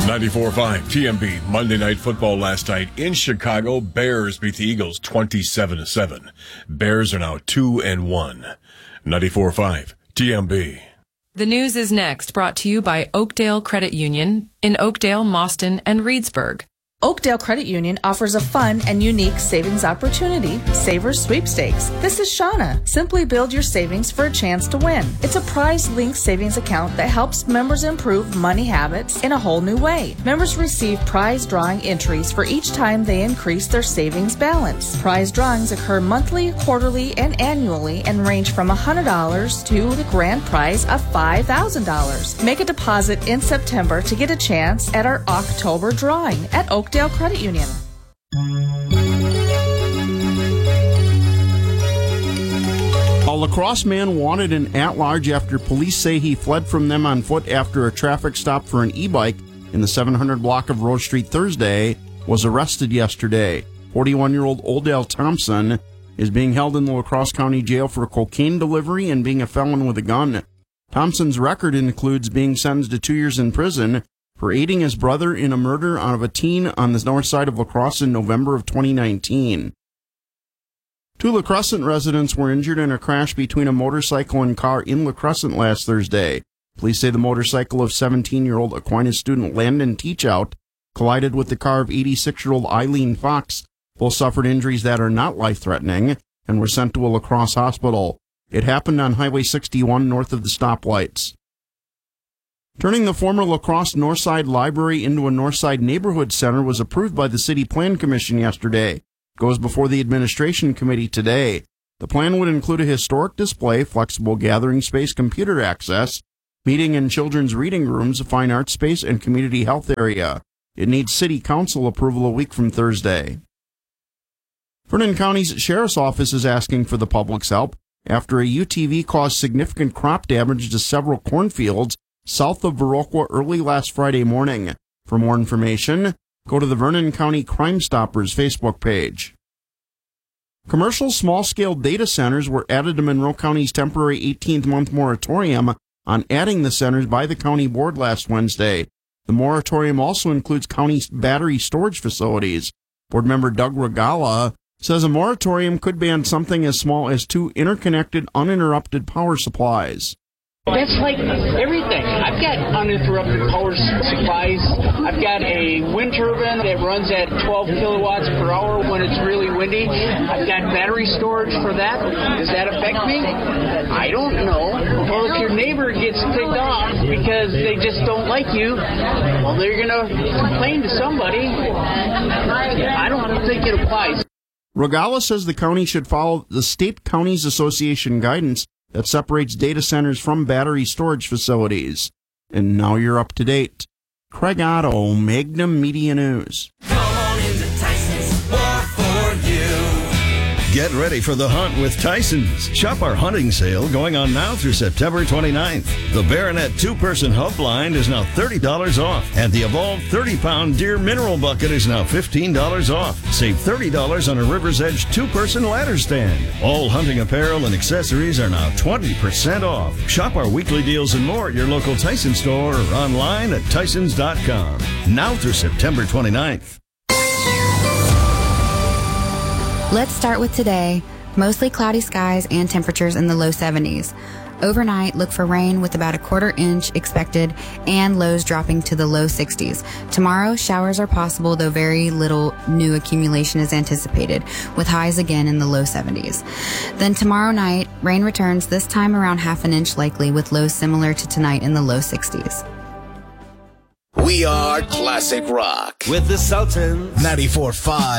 94.5 TMB. Monday Night Football last night in Chicago. Bears beat the Eagles 27-7. Bears are now 2-1. 94.5 TMB. The news is next, brought to you by Oakdale Credit Union in Oakdale, Mauston, and Reedsburg. Oakdale Credit Union offers a fun and unique savings opportunity, Savers Sweepstakes. This is Shauna. Simply build your savings for a chance to win. It's a prize-linked savings account that helps members improve money habits in a whole new way. Members receive prize drawing entries for each time they increase their savings balance. Prize drawings occur monthly, quarterly, and annually and range from $100 to the grand prize of $5,000. Make a deposit in September to get a chance at our October drawing at Oakdale Credit Union. A La Crosse man wanted an at-large after police say he fled from them on foot after a traffic stop for an e-bike in the 700 block of Rose Street Thursday was arrested yesterday. 41-year-old Odell Thompson is being held in the La Crosse County Jail for cocaine delivery and being a felon with a gun. Thompson's record includes being sentenced to 2 years in prison for aiding his brother in a murder of a teen on the north side of La Crosse in November of 2019. 2 La Crescent residents were injured in a crash between a motorcycle and car in La Crescent last Thursday. Police say the motorcycle of 17-year-old Aquinas student Landon Teachout collided with the car of 86-year-old Eileen Fox. Both suffered injuries that are not life-threatening and were sent to a La Crosse hospital. It happened on Highway 61 north of the stoplights. Turning the former La Crosse Northside Library into a Northside Neighborhood Center was approved by the City Plan Commission yesterday. It goes before the Administration Committee today. The plan would include a historic display, flexible gathering space, computer access, meeting and children's reading rooms, a fine arts space, and community health area. It needs City Council approval a week from Thursday. Vernon County's Sheriff's Office is asking for the public's help after a UTV caused significant crop damage to several cornfields south of Viroqua early last Friday morning. For more information, go to the Vernon County Crime Stoppers Facebook page. Commercial small-scale data centers were added to Monroe County's temporary 18th-month moratorium on adding the centers by the county board last Wednesday. The moratorium also includes county battery storage facilities. Board member Doug Regala says a moratorium could ban something as small as 2 interconnected, uninterrupted power supplies. That's like everything. I've got uninterrupted power supplies. I've got a wind turbine that runs at 12 kilowatts per hour when it's really windy. I've got battery storage for that. Does that affect me? I don't know. Well, if your neighbor gets ticked off because they just don't like you, well, they're going to complain to somebody. I don't think it applies. Regala says the county should follow the State Counties Association guidance that separates data centers from battery storage facilities. And now you're up to date. Craig Otto, Magnum Media News. Come on into Tyson's War for You. Get ready for the hunt with Tyson's. Shop our hunting sale going on now through September 29th. The Baronet 2-person hub blind is now $30 off, and the Evolved 30-pound deer mineral bucket is now $15 off. Save $30 on a River's Edge 2-person ladder stand. All hunting apparel and accessories are now 20% off. Shop our weekly deals and more at your local Tyson store or online at tysons.com. Now through September 29th. Let's start with today. Mostly cloudy skies and temperatures in the low 70s. Overnight, look for rain with about a 1/4 inch expected and lows dropping to the low 60s. Tomorrow, showers are possible, though very little new accumulation is anticipated, with highs again in the low 70s. Then tomorrow night, rain returns, this time around 1/2 inch likely, with lows similar to tonight in the low 60s. We are classic rock with the Sultans. 94.5